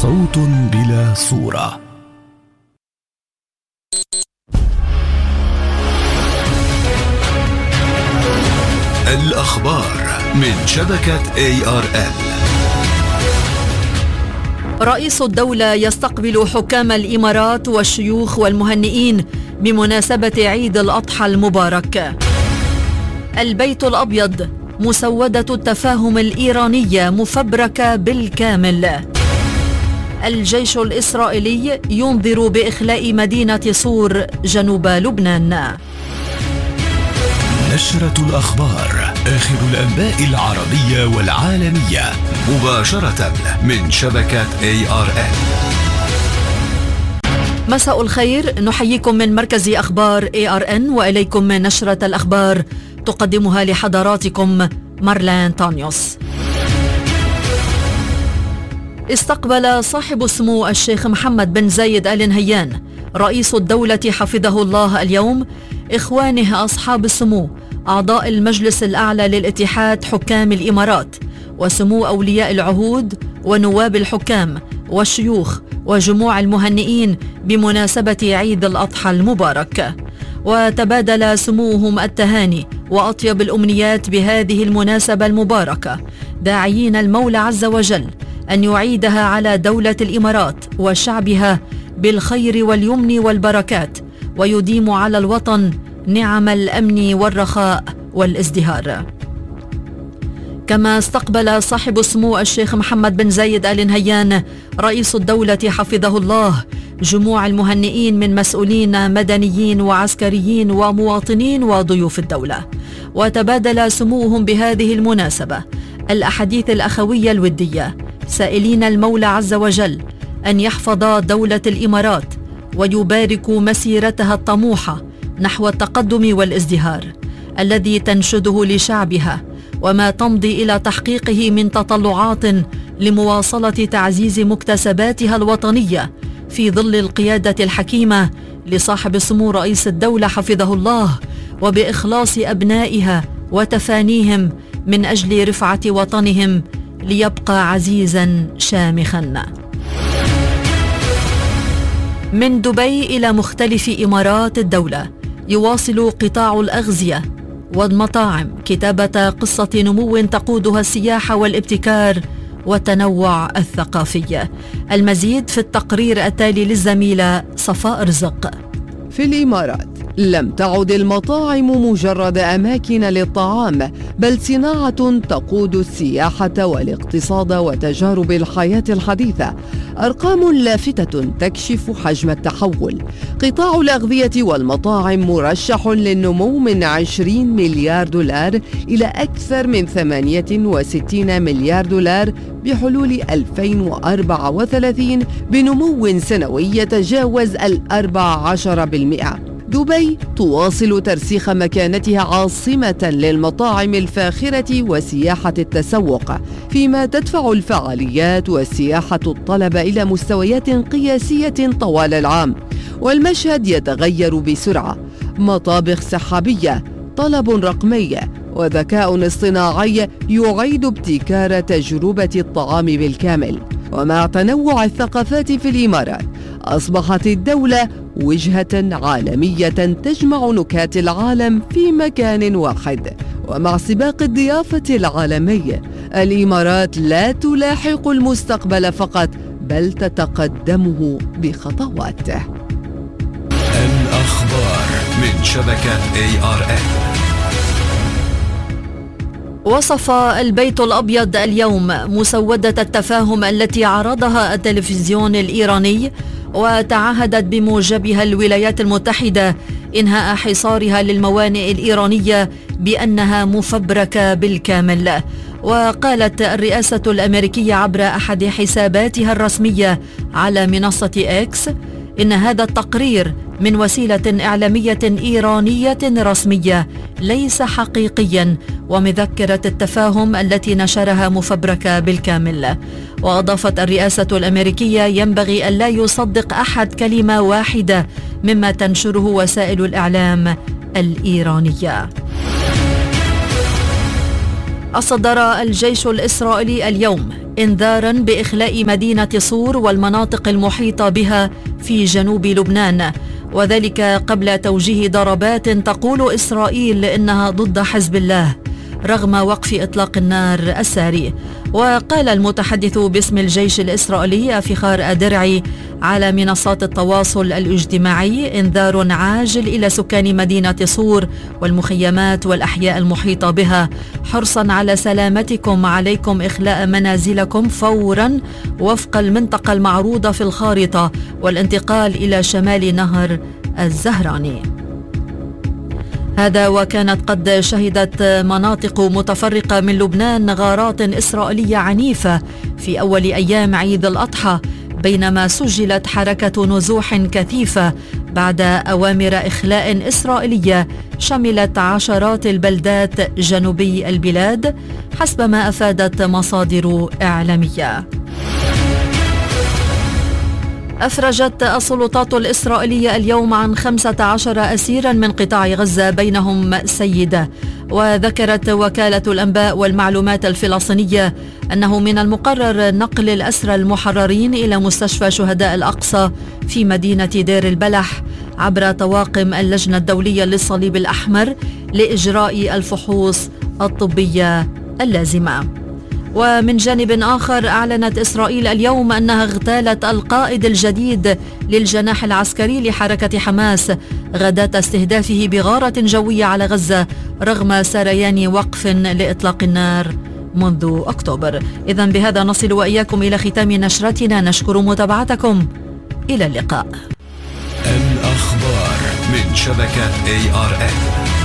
صوت بلا صورة. الأخبار من شبكة ARN. رئيس الدولة يستقبل حكام الإمارات والشيوخ والمهنئين بمناسبة عيد الأضحى المبارك. البيت الأبيض: مسودة التفاهم الإيرانية مفبركة بالكامل. الجيش الإسرائيلي ينذر بإخلاء مدينة صور جنوب لبنان. نشرة الأخبار، آخر الأنباء العربية والعالمية، مباشرة من شبكة ARN. مساء الخير، نحييكم من مركز أخبار ARN وإليكم نشرة الأخبار تقدمها لحضراتكم مارلين تانيوس. استقبل صاحب السمو الشيخ محمد بن زايد آل نهيان رئيس الدولة حفظه الله اليوم إخوانه أصحاب السمو أعضاء المجلس الأعلى للاتحاد حكام الإمارات وسمو أولياء العهود ونواب الحكام والشيوخ وجموع المهنئين بمناسبة عيد الأضحى المبارك. وتبادل سموهم التهاني وأطيب الأمنيات بهذه المناسبة المباركة، داعيين المولى عز وجل أن يعيدها على دولة الإمارات وشعبها بالخير واليمن والبركات، ويديم على الوطن نعم الأمن والرخاء والازدهار. كما استقبل صاحب السمو الشيخ محمد بن زايد آل نهيان رئيس الدولة حفظه الله جموع المهنئين من مسؤولين مدنيين وعسكريين ومواطنين وضيوف الدولة، وتبادل سموهم بهذه المناسبة الأحاديث الأخوية الودية، سائلين المولى عز وجل أن يحفظ دولة الإمارات ويبارك مسيرتها الطموحة نحو التقدم والازدهار الذي تنشده لشعبها، وما تمضي إلى تحقيقه من تطلعات لمواصلة تعزيز مكتسباتها الوطنية في ظل القيادة الحكيمة لصاحب السمو رئيس الدولة حفظه الله، وبإخلاص أبنائها وتفانيهم من أجل رفعة وطنهم ليبقى عزيزا شامخا. من دبي إلى مختلف إمارات الدولة، يواصل قطاع الأغذية والمطاعم كتابة قصة نمو تقودها السياحة والابتكار والتنوع الثقافي. المزيد في التقرير التالي للزميلة صفاء رزق. في الإمارات لم تعد المطاعم مجرد أماكن للطعام، بل صناعة تقود السياحة والاقتصاد وتجارب الحياة الحديثة. أرقام لافتة تكشف حجم التحول. قطاع الأغذية والمطاعم مرشح للنمو من 20 مليار دولار إلى أكثر من 68 مليار دولار بحلول 2034، بنمو سنوي يتجاوز 14%. دبي تواصل ترسيخ مكانتها عاصمة للمطاعم الفاخرة وسياحة التسوق، فيما تدفع الفعاليات والسياحة الطلب إلى مستويات قياسية طوال العام. والمشهد يتغير بسرعة: مطابخ سحابية، طلب رقمي، وذكاء اصطناعي يعيد ابتكار تجربة الطعام بالكامل. ومع تنوع الثقافات في الإمارات، أصبحت الدولة وجهة عالمية تجمع نكهات العالم في مكان واحد. ومع سباق الضيافة العالمي، الإمارات لا تلاحق المستقبل فقط، بل تتقدمه بخطوات. الأخبار من شبكة ARN. وصف البيت الأبيض اليوم مسودة التفاهم التي عرضها التلفزيون الإيراني، وتعهدت بموجبها الولايات المتحدة إنهاء حصارها للموانئ الإيرانية بأنها مفبركة بالكامل. وقالت الرئاسة الأمريكية عبر أحد حساباتها الرسمية على منصة إكس إن هذا التقرير من وسيلة إعلامية إيرانية رسمية ليس حقيقيا، ومذكرة التفاهم التي نشرها مفبركة بالكامل. وأضافت الرئاسة الأمريكية ينبغي ألا يصدق أحد كلمة واحدة مما تنشره وسائل الإعلام الإيرانية. أصدر الجيش الإسرائيلي اليوم إنذارا بإخلاء مدينة صور والمناطق المحيطة بها في جنوب لبنان، وذلك قبل توجيه ضربات تقول إسرائيل إنها ضد حزب الله رغم وقف إطلاق النار الساري. وقال المتحدث باسم الجيش الإسرائيلي أفيخار أدرعي على منصات التواصل الاجتماعي إنذار عاجل إلى سكان مدينة صور والمخيمات والأحياء المحيطة بها، حرصا على سلامتكم عليكم إخلاء منازلكم فورا وفق المنطقة المعروضة في الخارطة والانتقال إلى شمال نهر الزهراني. هذا وكانت قد شهدت مناطق متفرقة من لبنان غارات إسرائيلية عنيفة في أول أيام عيد الأضحى، بينما سجلت حركة نزوح كثيفة بعد أوامر إخلاء إسرائيلية شملت عشرات البلدات جنوبي البلاد حسب ما أفادت مصادر إعلامية. أفرجت السلطات الإسرائيلية اليوم عن 15 أسيرا من قطاع غزة بينهم سيدة. وذكرت وكالة الأنباء والمعلومات الفلسطينية أنه من المقرر نقل الأسرى المحررين إلى مستشفى شهداء الأقصى في مدينة دير البلح عبر طواقم اللجنة الدولية للصليب الأحمر لإجراء الفحوص الطبية اللازمة. ومن جانب آخر أعلنت إسرائيل اليوم أنها اغتالت القائد الجديد للجناح العسكري لحركة حماس غداة استهدافه بغارة جوية على غزة رغم سريان وقف لإطلاق النار منذ أكتوبر. إذن بهذا نصل وإياكم إلى ختام نشرتنا، نشكر متابعتكم، إلى اللقاء. الأخبار من شبكة ARN.